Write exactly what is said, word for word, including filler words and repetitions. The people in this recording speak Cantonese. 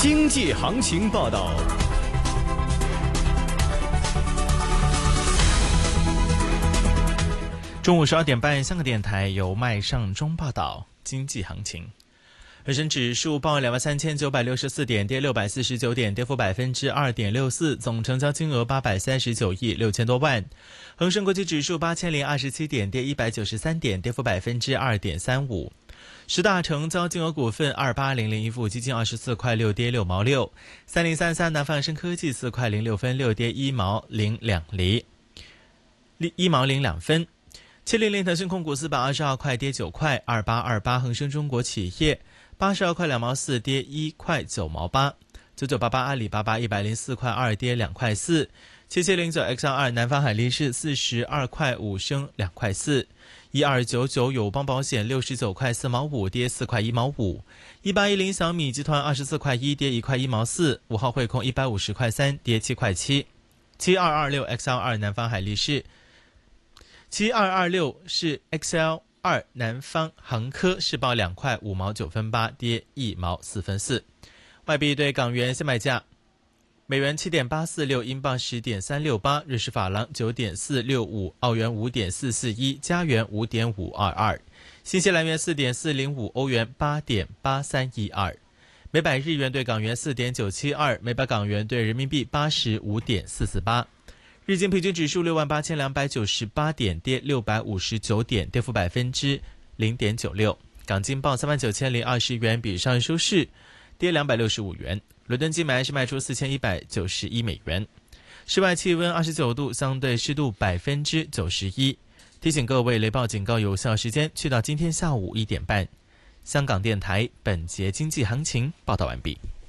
经济行情报道。 中午十二点半，香港电台由麦尚中报道经济行情。恒生指数报两万三千九百六十四点，跌六百四十九点，跌幅百分之二点六四，总成交金额八百三十九亿六千多万。恒生国际指数八千零二十七点，跌一百九十三点，跌幅百分之二点三五。十大成交金额股份二八零零一富基金二十四块六，跌六毛六。三零三三南方恒生科技四块零六分六，跌一毛零两厘，一毛零两分。七零零腾讯控股四百二十二块，跌九块。二八二八恒生中国企业八十二块两毛四，跌一块九毛八。九九八八阿里巴巴一百零四块二，跌两块四。七七零九 X R 二南方海力士四十二块五，升两块四。一二九九友邦保险六十九块四毛五，跌四块一毛五。一八一零小米集团二十四块一，跌一块一毛四。五号汇控一百五十块三，跌七块七。七二二六 X L 二南方海力士。七二二六是 X L 二南方航科，是报两块五毛九分八，跌一毛四分四。外币对港元现买价：美元七点八四六，英镑十点三六八，瑞士法郎九点四六五，澳元五点四四一，加元五点五二二，新西兰元四点四零五，欧元八点八三一二。每百日元对港元四点九七二，每百港元对人民币八十五点四四八。日经平均指数六万八千两百九十八点，跌六百五十九点，跌幅百分之零点九六。港金报三万九千零二十元，比上日收市跌两百六十五元。伦敦金买是卖出四千一百九十一美元。室外气温二十九度，相对湿度百分之九十一。提醒各位，雷暴警告有效时间去到今天下午一点半。香港电台本节经济行情报道完毕。